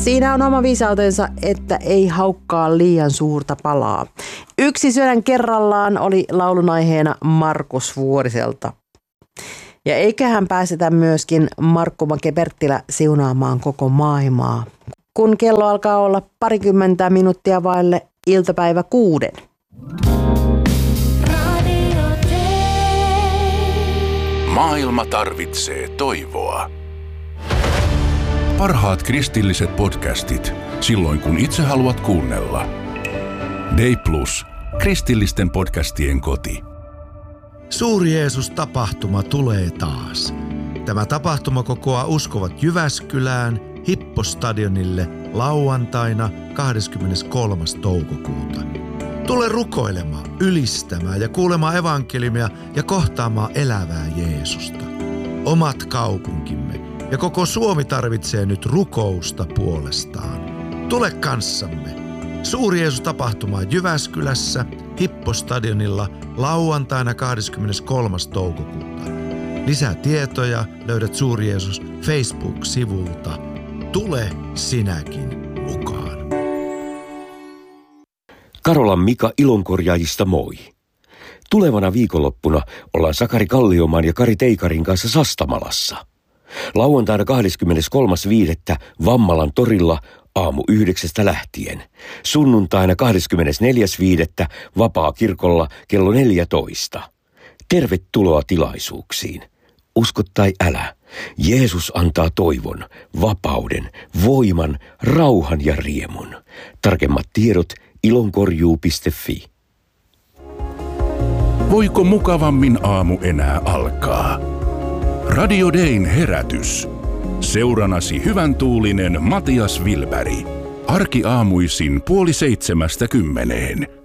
Siinä on oma viisautensa, että ei haukkaa liian suurta palaa. Yksi sydän kerrallaan oli laulun aiheena Markus Vuoriselta. Ja eiköhän pääsetä myöskin Markku Make-Perttilä siunaamaan koko maailmaa, kun kello alkaa olla 20 minuuttia vaille iltapäivä 6. Maailma tarvitsee toivoa. Parhaat kristilliset podcastit, silloin kun itse haluat kuunnella. Day Plus, kristillisten podcastien koti. Suuri Jeesus-tapahtuma tulee taas. Tämä tapahtuma kokoaa uskovat Jyväskylään Hippo-stadionille lauantaina 23. toukokuuta. Tule rukoilemaan, ylistämään ja kuulemaan evankeliumia ja kohtaamaan elävää Jeesusta. Omat kaupunkimme ja koko Suomi tarvitsee nyt rukousta puolestaan. Tule kanssamme. Suuri Jeesus-tapahtuma Jyväskylässä Hippo-stadionilla lauantaina 23. toukokuuta. Lisää tietoja löydät Suuri Jeesus Facebook-sivulta. Tule sinäkin mukaan. Karolan Mika Ilonkorjaajista moi. Tulevana viikonloppuna ollaan Sakari Kalliomaan ja Kari Teikarin kanssa Sastamalassa. Lauantaina 23.5. Vammalan torilla aamu 9 lähtien. Sunnuntaina 24.5. Vapaakirkolla kello 14. Tervetuloa tilaisuuksiin. Usko tai älä, Jeesus antaa toivon, vapauden, voiman, rauhan ja riemun. Tarkemmat tiedot ilonkorjuu.fi. Voiko mukavammin aamu enää alkaa? Radio Dayn herätys. Seuranasi hyvän tuulinen Matias Wilberg. Arkiaamuisin 6:30.